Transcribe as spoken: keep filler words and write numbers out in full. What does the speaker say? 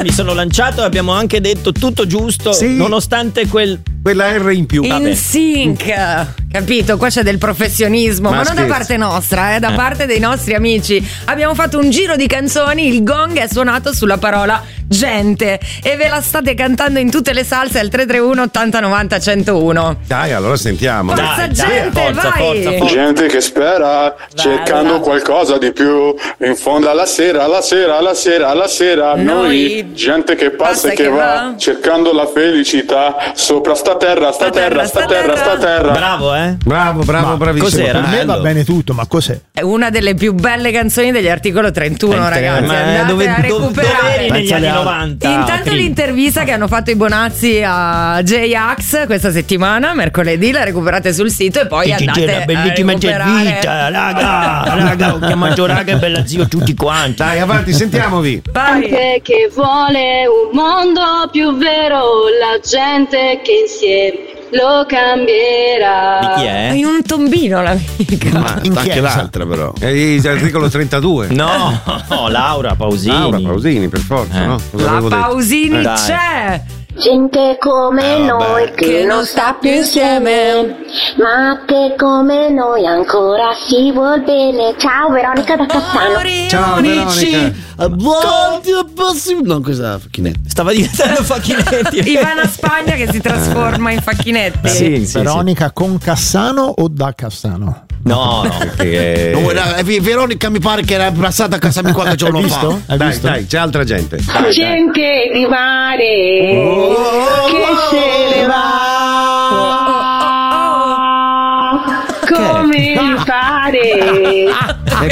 mi sono lanciato e abbiamo anche detto tutto giusto, sì, nonostante quel quella R in più. In sync, capito? Qua c'è del professionismo, ma, Ma non scherzi. da parte nostra, eh, da Eh. parte dei nostri amici. Abbiamo fatto un giro di canzoni, il gong è suonato sulla parola gente e ve la state cantando in tutte le salse al tre tre uno ottanta novanta centouno. Dai, allora sentiamo. Forza Dai, dai, gente, forza, vai! forza, forza. Gente che spera, cercando vai. qualcosa di più, in fondo alla sera, alla sera, alla sera, alla sera, Noi, noi, gente che passa passa e che che va, va, cercando la felicità, sopra sta terra, sta terra, sta terra, sta terra. Bravo, eh? Bravo, bravo, Ma bravissimo. cos'era? Per me va Bello. bene tutto, ma cos'è? È una delle più belle canzoni degli articolo trentuno, Eh, ragazzi. ma Andate dove, a dove, dove recuperare. eri negli Pensa anni alle altre. novanta? Intanto Cri? l'intervista che hanno fatto i Bonazzi a J-Ax questa settimana, mercoledì, la recuperate sul sito e poi Che andate c'era a bellissima recuperare. intervista, raga, raga, ho chiamato raga e bella zio tutti quanti. Dai, avanti, sentiamovi. Vai. Gente che vuole un mondo più vero, la gente che insieme lo cambierà. Di chi è? Hai un tombino l'amica. Ma In anche chiesa. l'altra però. È l'articolo trentadue. No, no, Laura Pausini. Laura Pausini, per forza, Eh. no? Cosa La avevo detto? Pausini Dai. c'è. Gente come Eh, noi vabbè. che non sta più insieme, ma che come noi ancora si vuol bene. Ciao Veronica da Cassano. Ciao Veronica. A volte è possibile. No, questa Facchinetti. Stava diventando Facchinetti. Ivana Spagna che si trasforma in Facchinetti. Sì, sì, Veronica con Cassano o da Cassano? No, no, Perché... No, era- eh, Veronica mi pare che era passata a casa mia qualche giorno Hai fa. visto? Hai Dai, visto? dai, c'è altra gente. Dai, dai. Gente di mare che se ne va come il fare. È